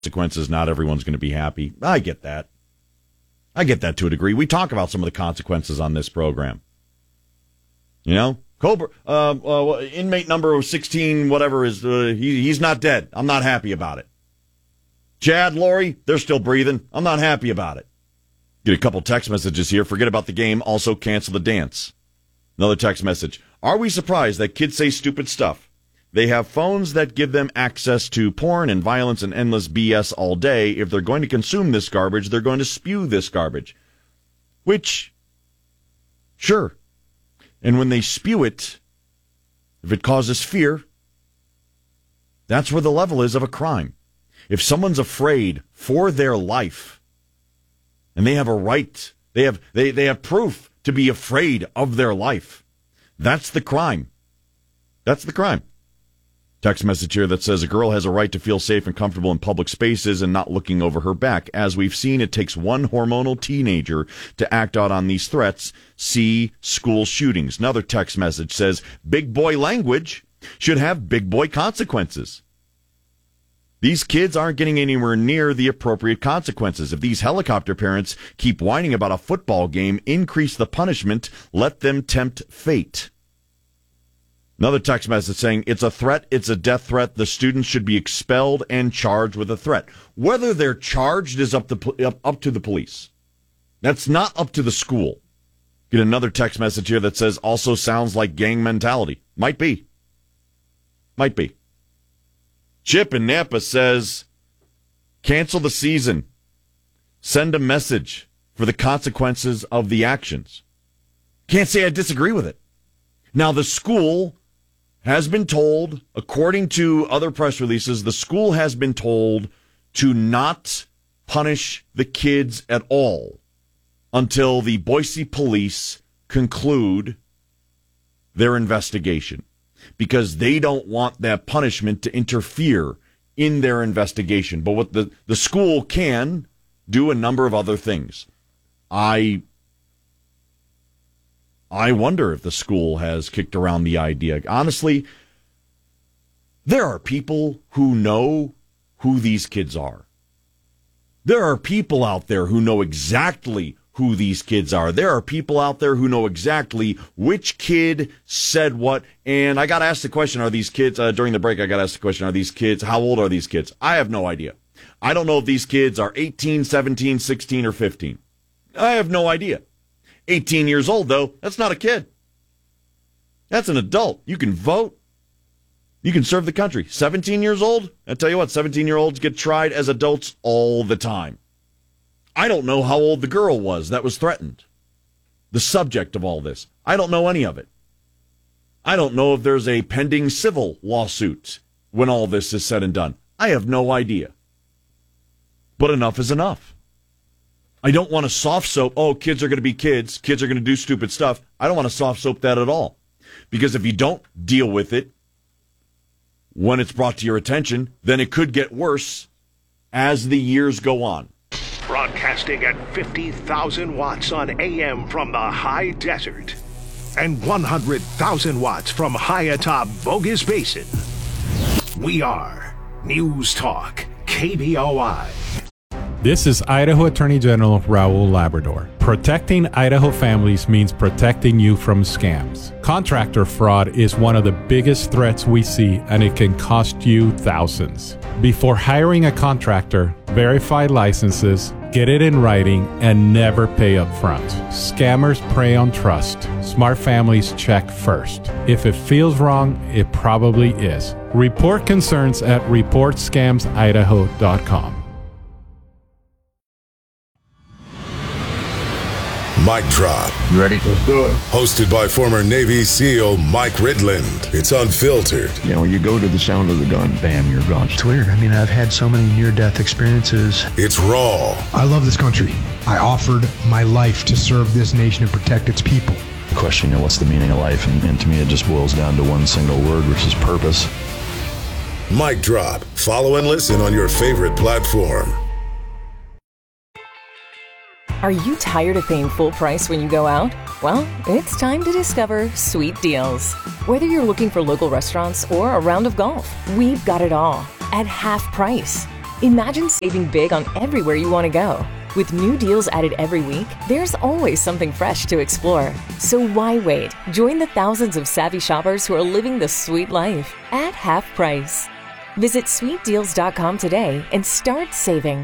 consequences, not everyone's going to be happy. I get that. I get that to a degree. We talk about some of the consequences on this program. You know, Cobra, inmate number 16, whatever is, he's not dead. I'm not happy about it. Chad, Lori, they're still breathing. I'm not happy about it. Get a couple text messages here. Forget about the game. Also cancel the dance. Another text message. Are we surprised that kids say stupid stuff? They have phones that give them access to porn and violence and endless BS all day. If they're going to consume this garbage, they're going to spew this garbage. Which, sure. And when they spew it, if it causes fear, that's where the level is of a crime. If someone's afraid for their life, and they have a right, they have proof to be afraid of their life, that's the crime. That's the crime. Text message here that says a girl has a right to feel safe and comfortable in public spaces and not looking over her back. As we've seen, it takes one hormonal teenager to act out on these threats. See school shootings. Another text message says big boy language should have big boy consequences. These kids aren't getting anywhere near the appropriate consequences. If these helicopter parents keep whining about a football game, increase the punishment, let them tempt fate. Another text message saying, it's a threat, it's a death threat, the students should be expelled and charged with a threat. Whether they're charged is up to the police. That's not up to the school. Get another text message here that says, also sounds like gang mentality. Might be. Might be. Chip in Napa says, cancel the season. Send a message for the consequences of the actions. Can't say I disagree with it. Now, the school has been told, according to other press releases, the school has been told to not punish the kids at all until the Boise police conclude their investigation, because they don't want that punishment to interfere in their investigation. But what the school can do a number of other things. I wonder if the school has kicked around the idea. Honestly, there are people who know who these kids are. There are people out there who know exactly who these kids are. There are people out there who know exactly which kid said what. And I got asked the question, are these kids, during the break, I got asked the question, are these kids, how old are these kids? I have no idea. I don't know if these kids are 18, 17, 16, or 15. I have no idea. 18 years old, though, that's not a kid. That's an adult. You can vote. You can serve the country. 17 years old? I tell you what, 17-year-olds get tried as adults all the time. I don't know how old the girl was that was threatened. The subject of all this. I don't know any of it. I don't know if there's a pending civil lawsuit when all this is said and done. I have no idea. But enough is enough. I don't want to soft soap, oh, kids are going to be kids. Kids are going to do stupid stuff. I don't want to soft soap that at all. Because if you don't deal with it when it's brought to your attention, then it could get worse as the years go on. Broadcasting at 50,000 watts on AM from the high desert and 100,000 watts from high atop Bogus Basin. We are News Talk KBOI. This is Idaho Attorney General Raul Labrador. Protecting Idaho families means protecting you from scams. Contractor fraud is one of the biggest threats we see, and it can cost you thousands. Before hiring a contractor, verify licenses, get it in writing, and never pay up front. Scammers prey on trust. Smart families check first. If it feels wrong, it probably is. Report concerns at reportscamsidaho.com. Mic Drop. You ready? Let's do it. Hosted by former Navy SEAL Mike Ridland. It's unfiltered. You know, you go to the sound of the gun, bam, you're gone. It's weird. I mean, I've had so many near-death experiences. It's raw. I love this country. I offered my life to serve this nation and protect its people. Question, you know, what's the meaning of life? And to me, it just boils down to one single word, which is purpose. Mic Drop. Follow and listen on your favorite platform. Are you tired of paying full price when you go out? Well, it's time to discover Sweet Deals. Whether you're looking for local restaurants or a round of golf, we've got it all at half price. Imagine saving big on everywhere you want to go. With new deals added every week, there's always something fresh to explore. So why wait? Join the thousands of savvy shoppers who are living the sweet life at half price. Visit sweetdeals.com today and start saving.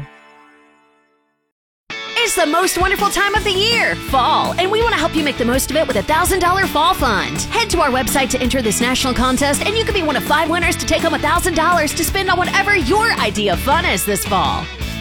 It's the most wonderful time of the year, fall, and we want to help you make the most of it with a $1,000 fall fund. Head to our website to enter this national contest, and you could be one of 5 winners to take home $1,000 to spend on whatever your idea of fun is this fall.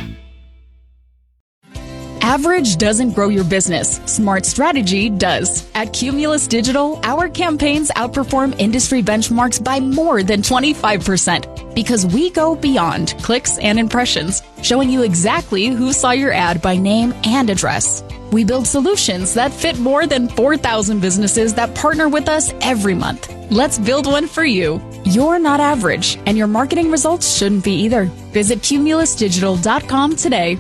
Average doesn't grow your business. Smart strategy does. At Cumulus Digital, our campaigns outperform industry benchmarks by more than 25% because we go beyond clicks and impressions, showing you exactly who saw your ad by name and address. We build solutions that fit more than 4,000 businesses that partner with us every month. Let's build one for you. You're not average, and your marketing results shouldn't be either. Visit cumulusdigital.com today.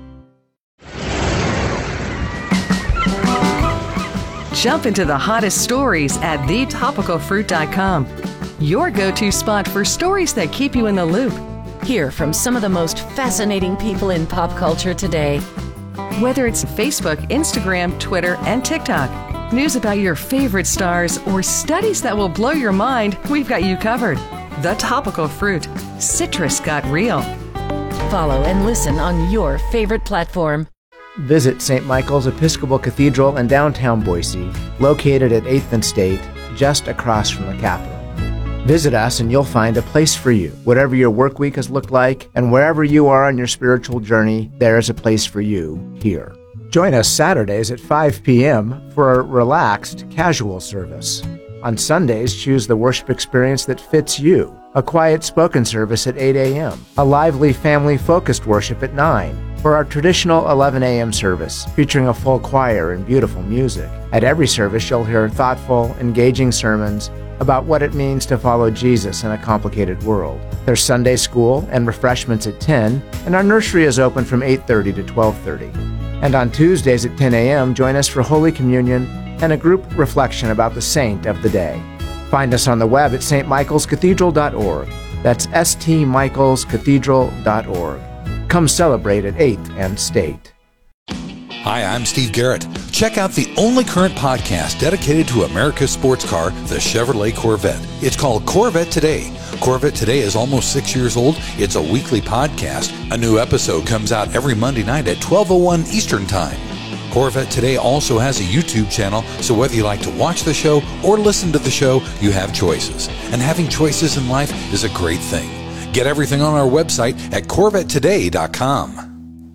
Jump into the hottest stories at thetopicalfruit.com. Your go-to spot for stories that keep you in the loop. Hear from some of the most fascinating people in pop culture today. Whether it's Facebook, Instagram, Twitter, and TikTok, news about your favorite stars, or studies that will blow your mind, we've got you covered. The Topical Fruit. Citrus got real. Follow and listen on your favorite platform. Visit St. Michael's Episcopal Cathedral in downtown Boise, located at 8th and State, just across from the Capitol. Visit us and you'll find a place for you. Whatever your work week has looked like, and wherever you are on your spiritual journey, there is a place for you here. Join us Saturdays at 5 p.m. for a relaxed, casual service. On Sundays, choose the worship experience that fits you. A quiet spoken service at 8 a.m., a lively family-focused worship at 9, or our traditional 11 a.m. service, featuring a full choir and beautiful music. At every service, you'll hear thoughtful, engaging sermons about what it means to follow Jesus in a complicated world. There's Sunday school and refreshments at 10, and our nursery is open from 8:30 to 12:30. And on Tuesdays at 10 a.m., join us for Holy Communion and a group reflection about the saint of the day. Find us on the web at stmichaelscathedral.org. That's stmichaelscathedral.org. Come celebrate at 8th and State. Hi, I'm Steve Garrett. Check out the only current podcast dedicated to America's sports car, the Chevrolet Corvette. It's called Corvette Today. Corvette Today is almost 6 years old. It's a weekly podcast. A new episode comes out every Monday night at 12:01 Eastern Time. Corvette Today also has a YouTube channel, so whether you like to watch the show or listen to the show, you have choices. And having choices in life is a great thing. Get everything on our website at CorvetteToday.com.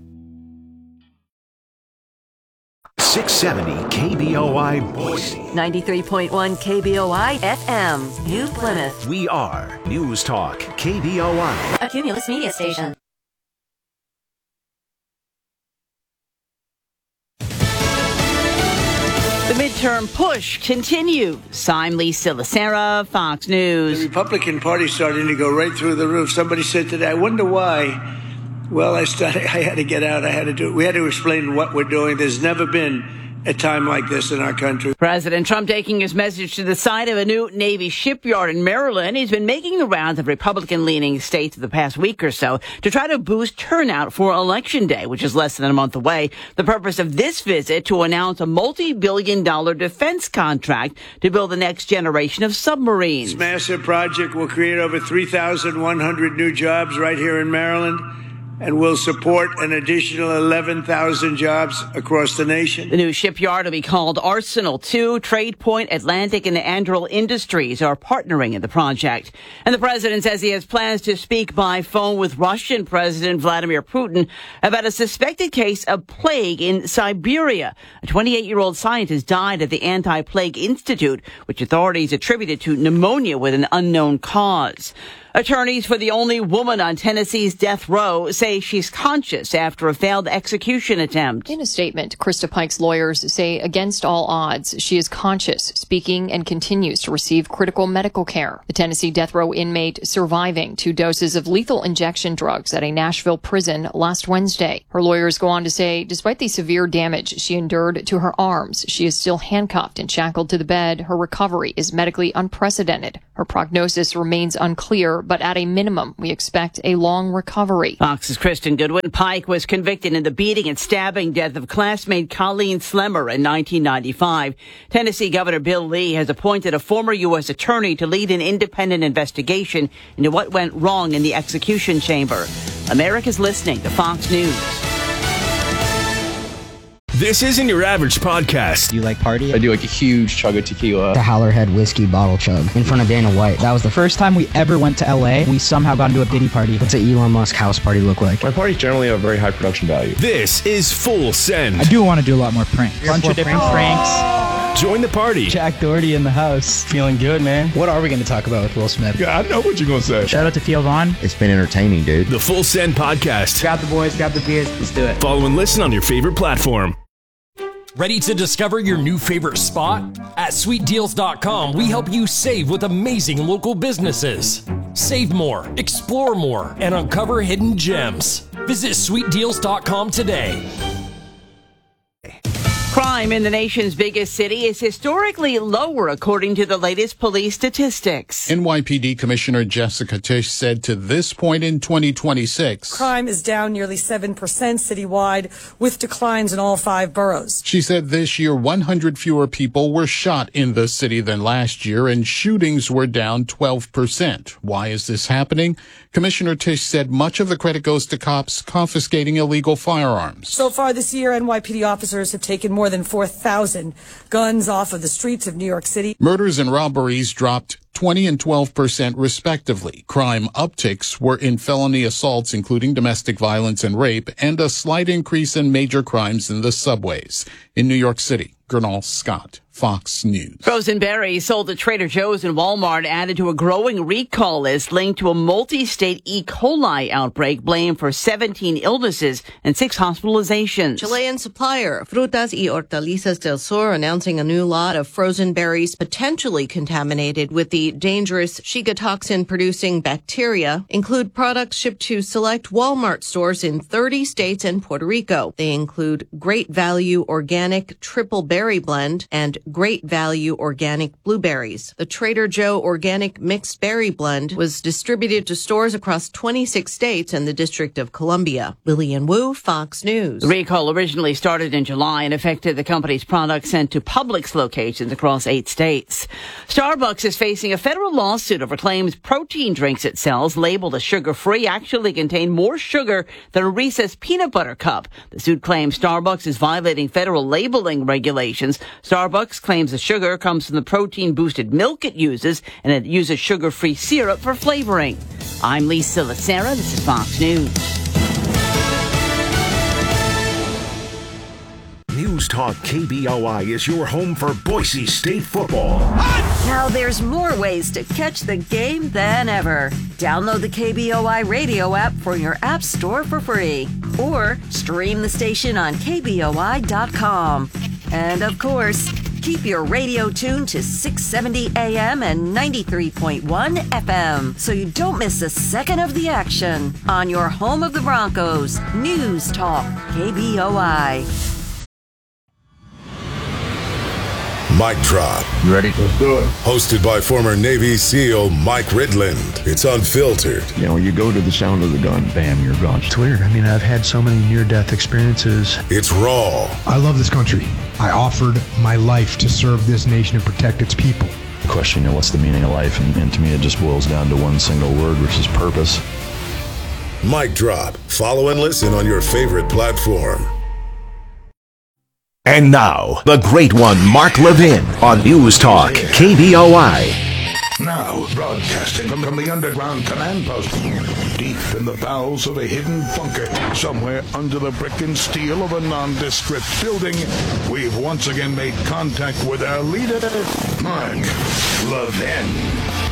670 KBOI Boise. 93.1 KBOI FM, New Plymouth. We are News Talk KBOI. A Cumulus media station. The midterm push continues. I'm Lisa Lacera, Fox News. The Republican Party starting to go right through the roof. Somebody said today, I wonder why. Well, I had to get out. I had to do it. We had to explain what we're doing. There's never been a time like this in our country. President Trump taking his message to the site of a new Navy shipyard in Maryland. He's been making the rounds of Republican-leaning states the past week or so to try to boost turnout for Election Day, which is less than a month away. The purpose of this visit to announce a multi-billion-dollar defense contract to build the next generation of submarines. This massive project will create over 3,100 new jobs right here in Maryland, and will support an additional 11,000 jobs across the nation. The new shipyard will be called Arsenal 2. Trade Point, Atlantic, and Anduril Industries are partnering in the project. And the president says he has plans to speak by phone with Russian President Vladimir Putin about a suspected case of plague in Siberia. A 28-year-old scientist died at the Anti-Plague Institute, which authorities attributed to pneumonia with an unknown cause. Attorneys for the only woman on Tennessee's death row say she's conscious after a failed execution attempt. In a statement, Krista Pike's lawyers say against all odds, she is conscious, speaking, and continues to receive critical medical care. The Tennessee death row inmate surviving 2 doses of lethal injection drugs at a Nashville prison last Wednesday. Her lawyers go on to say, despite the severe damage she endured to her arms, she is still handcuffed and shackled to the bed. Her recovery is medically unprecedented. Her prognosis remains unclear, better, but at a minimum, we expect a long recovery. Fox's Kristen Goodwin. Pike was convicted in the beating and stabbing death of classmate Colleen Slemmer in 1995. Tennessee Governor Bill Lee has appointed a former U.S. attorney to lead an independent investigation into what went wrong in the execution chamber. America's listening to Fox News. This isn't your average podcast. You like party? I do like a huge chug of tequila. The Howlerhead whiskey bottle chug in front of Dana White. That was the first time we ever went to LA. We somehow got into a Diddy party. What's an Elon Musk house party look like? My parties generally have very high production value. This is Full Send. I do want to do a lot more pranks. Bunch of different pranks. Join the party. Jack Doherty in the house. Feeling good, man. What are we going to talk about with Will Smith? Yeah, I know what you're going to say. Shout out to Theo Vaughn. It's been entertaining, dude. The Full Send podcast. Grab the boys, grab the beers. Let's do it. Follow and listen on your favorite platform. Ready to discover your new favorite spot? At sweetdeals.com, we help you save with amazing local businesses. Save more, explore more, and uncover hidden gems. Visit sweetdeals.com today. Crime in the nation's biggest city is historically lower, according to the latest police statistics. NYPD Commissioner Jessica Tisch said to this point in 2026, crime is down nearly 7% citywide, with declines in all 5 boroughs. She said this year 100 fewer people were shot in the city than last year, and shootings were down 12%. Why is this happening? Commissioner Tisch said much of the credit goes to cops confiscating illegal firearms. So far this year, NYPD officers have taken more than 4,000 guns off of the streets of New York City. Murders and robberies dropped 20 and 12% respectively. Crime upticks were in felony assaults, including domestic violence and rape, and a slight increase in major crimes in the subways. In New York City, Gernal Scott, Fox News. Frozen berries sold at Trader Joe's and Walmart added to a growing recall list linked to a multi-state E. coli outbreak blamed for 17 illnesses and 6 hospitalizations. Chilean supplier Frutas y Hortalizas del Sur announcing a new lot of frozen berries potentially contaminated with the dangerous Shiga toxin-producing bacteria include products shipped to select Walmart stores in 30 states and Puerto Rico. They include Great Value Organic Triple Berry Blend and Great Value Organic Blueberries. The Trader Joe Organic Mixed Berry Blend was distributed to stores across 26 states and the District of Columbia. Lillian Wu, Fox News. The recall originally started in July and affected the company's products sent to Publix locations across 8 states. Starbucks is facing a federal lawsuit over claims protein drinks it sells, labeled as sugar-free, actually contain more sugar than a Reese's peanut butter cup. The suit claims Starbucks is violating federal labeling regulations. Starbucks claims the sugar comes from the protein-boosted milk it uses, and it uses sugar-free syrup for flavoring. I'm Lisa Lacera. This is Fox News. News Talk KBOI is your home for Boise State football. Now there's more ways to catch the game than ever. Download the KBOI radio app for your app store for free, or stream the station on KBOI.com. And of course, keep your radio tuned to 670 AM and 93.1 FM so you don't miss a second of the action on your home of the Broncos, News Talk KBOI. Mic Drop. You ready? Let's do it. Hosted by former Navy SEAL Mike Ridland. It's unfiltered. You know, you go to the sound of the gun, bam, you're gone. It's weird. I mean, I've had so many near-death experiences. It's raw. I love this country. I offered my life to serve this nation and protect its people. The question, what's the meaning of life? And to me, it just boils down to one single word, which is purpose. Mic Drop. Follow and listen on your favorite platform. And now, the great one, Mark Levin, on News Talk KBOI. Now, broadcasting from the underground command post, deep in the bowels of a hidden bunker, somewhere under the brick and steel of a nondescript building, we've once again made contact with our leader, Mark Levin.